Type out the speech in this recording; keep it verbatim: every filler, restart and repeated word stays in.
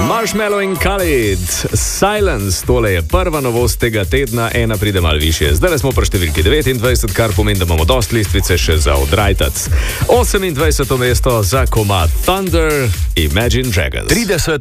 Marshmallow in Khalid, Silence, tole je prva novost tega tedna, ena pride malo više. Zdaj smo pri številki devetindvajset, kar pomeni, da imamo dosti listvice še za odrajtac. osemindvajseto mesto za komad Thunder, Imagine Dragons. trideset